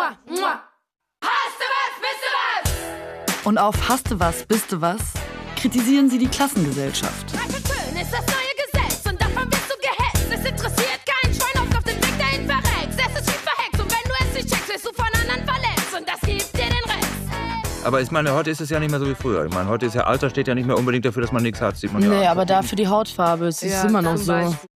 Und auf Hast du was, bist du was kritisieren sie die Klassengesellschaft. Ist das neue Gesetz und davon wirst du gehetzt. Es interessiert kein Schwein, auf den Weg dahin verreckst. Es ist wie verhext und wenn du es nicht checkst, wirst du von anderen verletzt und das gibt dir den Rest. Aber ich meine, heute ist es ja nicht mehr so wie früher. Ich meine, heute ist ja Alter steht ja nicht mehr unbedingt dafür, dass man nichts hat. Sieht man nee, ja aber dafür die Hautfarbe, es ist immer noch so.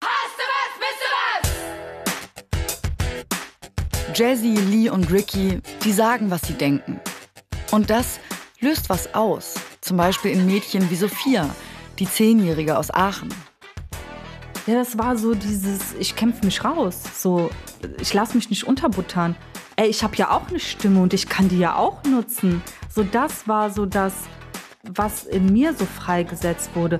Jazzy, Lee und Ricky, die sagen, was sie denken. Und das löst was aus. Zum Beispiel in Mädchen wie Sophia, die 10-Jährige aus Aachen. Ja, das war so dieses, ich kämpfe mich raus. So, ich lasse mich nicht unterbuttern. Ey, ich habe ja auch eine Stimme und ich kann die ja auch nutzen. So, das war so das, was in mir so freigesetzt wurde.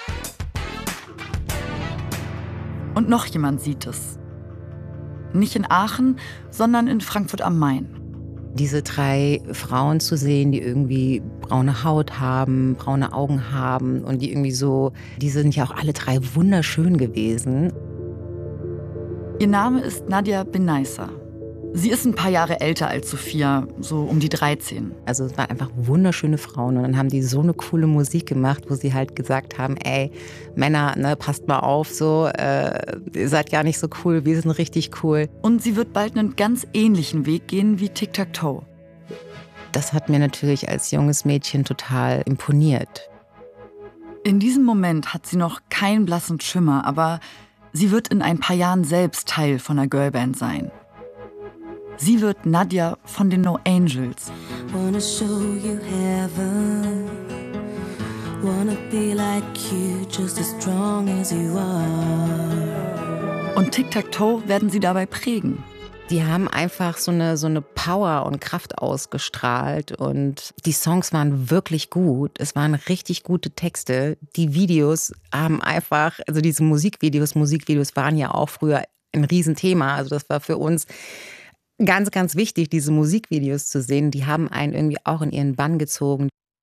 Und noch jemand sieht es. Nicht in Aachen, sondern in Frankfurt am Main. Diese 3 Frauen zu sehen, die irgendwie braune Haut haben, braune Augen haben und die irgendwie so, die sind ja auch alle 3 wunderschön gewesen. Ihr Name ist Nadia Benaissa. Sie ist ein paar Jahre älter als Sophia, so um die 13. Also es waren einfach wunderschöne Frauen und dann haben die so eine coole Musik gemacht, wo sie halt gesagt haben, ey, Männer, ne, passt mal auf, so, ihr seid gar nicht so cool, wir sind richtig cool. Und sie wird bald einen ganz ähnlichen Weg gehen wie Tic Tac Toe. Das hat mir natürlich als junges Mädchen total imponiert. In diesem Moment hat sie noch keinen blassen Schimmer, aber sie wird in ein paar Jahren selbst Teil von einer Girlband sein. Sie wird Nadia von den No Angels. Wanna show you heaven. Wanna be like you, just as strong as you are. Und Tic Tac Toe werden sie dabei prägen. Die haben einfach so eine Power und Kraft ausgestrahlt und die Songs waren wirklich gut. Es waren richtig gute Texte. Die Videos haben einfach, also diese Musikvideos waren ja auch früher ein Riesenthema. Also das war für uns ganz, ganz wichtig, diese Musikvideos zu sehen. Die haben einen irgendwie auch in ihren Bann gezogen.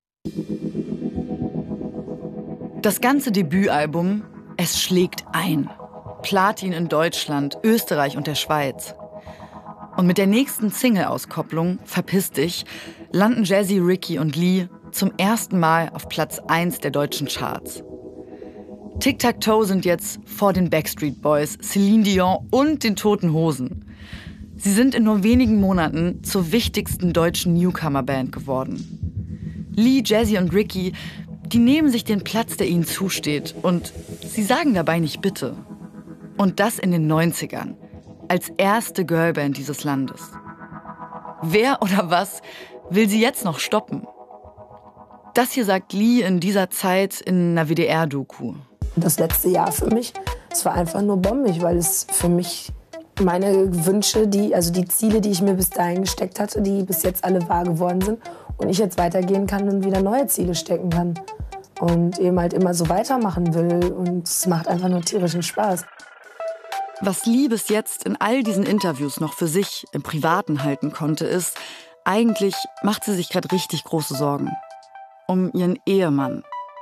Das ganze Debütalbum, es schlägt ein. Platin in Deutschland, Österreich und der Schweiz. Und mit der nächsten Single-Auskopplung, Verpiss dich, landen Jazzy, Ricky und Lee zum ersten Mal auf Platz 1 der deutschen Charts. Tic Tac Toe sind jetzt vor den Backstreet Boys, Celine Dion und den Toten Hosen. Sie sind in nur wenigen Monaten zur wichtigsten deutschen Newcomer-Band geworden. Lee, Jazzy und Ricky, die nehmen sich den Platz, der ihnen zusteht. Und sie sagen dabei nicht bitte. Und das in den 90ern. Als erste Girlband dieses Landes. Wer oder was will sie jetzt noch stoppen? Das hier sagt Lee in dieser Zeit in einer WDR-Doku. Das letzte Jahr für mich, es war einfach nur bombig, weil es für mich meine Wünsche, die Ziele, die ich mir bis dahin gesteckt hatte, die bis jetzt alle wahr geworden sind und ich jetzt weitergehen kann und wieder neue Ziele stecken kann und eben halt immer so weitermachen will und es macht einfach nur tierischen Spaß. Was Lee bis jetzt in all diesen Interviews noch für sich im Privaten halten konnte, ist, eigentlich macht sie sich gerade richtig große Sorgen. Um ihren Ehemann.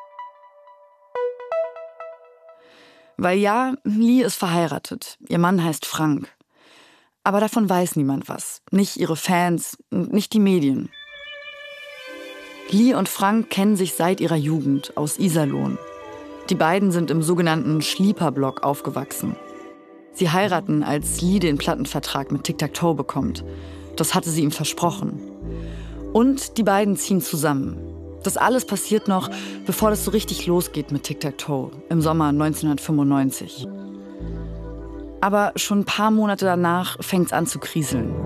Weil ja, Lee ist verheiratet. Ihr Mann heißt Frank. Aber davon weiß niemand was. Nicht ihre Fans, nicht die Medien. Lee und Frank kennen sich seit ihrer Jugend aus Iserlohn. Die beiden sind im sogenannten Schlieper-Block aufgewachsen. Sie heiraten, als Lee den Plattenvertrag mit Tic Tac Toe bekommt. Das hatte sie ihm versprochen. Und die beiden ziehen zusammen. Das alles passiert noch, bevor das so richtig losgeht mit Tic Tac Toe im Sommer 1995. Aber schon ein paar Monate danach fängt es an zu kriseln.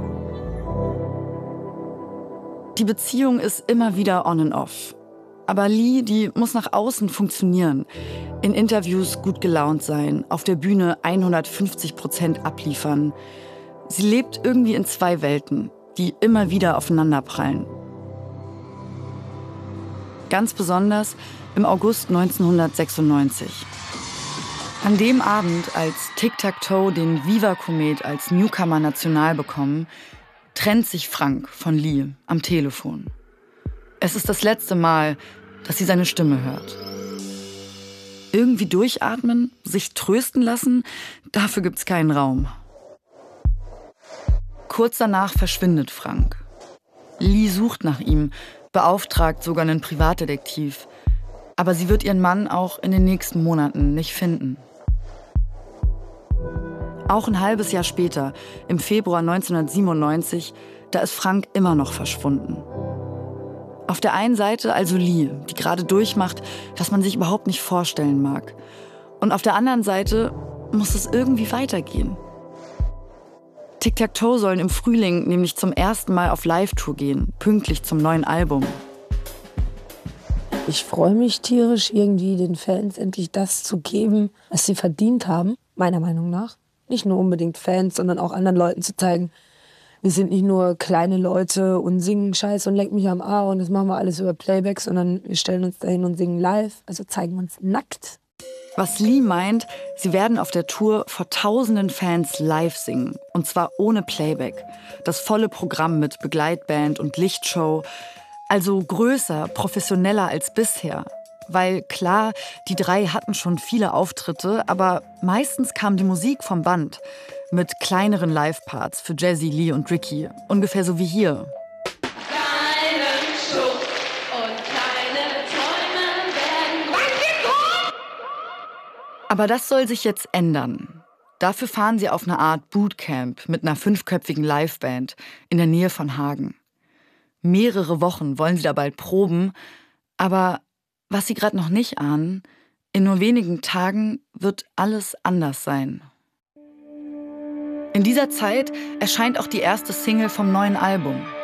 Die Beziehung ist immer wieder on and off. Aber Lee, die muss nach außen funktionieren. In Interviews gut gelaunt sein, auf der Bühne 150% abliefern. Sie lebt irgendwie in 2 Welten, die immer wieder aufeinanderprallen. Ganz besonders im August 1996. An dem Abend, als Tic Tac Toe den Viva Komet als Newcomer national bekommen, trennt sich Frank von Lee am Telefon. Es ist das letzte Mal, dass sie seine Stimme hört. Irgendwie durchatmen, sich trösten lassen, dafür gibt's keinen Raum. Kurz danach verschwindet Frank. Lee sucht nach ihm, beauftragt sogar einen Privatdetektiv. Aber sie wird ihren Mann auch in den nächsten Monaten nicht finden. Auch ein halbes Jahr später, im Februar 1997, da ist Frank immer noch verschwunden. Auf der einen Seite also Lee, die gerade durchmacht, was man sich überhaupt nicht vorstellen mag. Und auf der anderen Seite muss es irgendwie weitergehen. Tic Tac Toe sollen im Frühling nämlich zum ersten Mal auf Live-Tour gehen, pünktlich zum neuen Album. Ich freue mich tierisch, irgendwie den Fans endlich das zu geben, was sie verdient haben, meiner Meinung nach. Nicht nur unbedingt Fans, sondern auch anderen Leuten zu zeigen, wir sind nicht nur kleine Leute und singen Scheiße und leck mich am A und das machen wir alles über Playback, sondern wir stellen uns dahin und singen live, also zeigen uns nackt. Was Lee meint, sie werden auf der Tour vor tausenden Fans live singen. Und zwar ohne Playback. Das volle Programm mit Begleitband und Lichtshow. Also größer, professioneller als bisher. Weil klar, die drei hatten schon viele Auftritte, aber meistens kam die Musik vom Band. Mit kleineren Live-Parts für Jazzy, Lee und Ricky. Ungefähr so wie hier. Aber das soll sich jetzt ändern. Dafür fahren sie auf eine Art Bootcamp mit einer 5-köpfigen Liveband in der Nähe von Hagen. Mehrere Wochen wollen sie da bald proben, aber was sie gerade noch nicht ahnen, in nur wenigen Tagen wird alles anders sein. In dieser Zeit erscheint auch die erste Single vom neuen Album.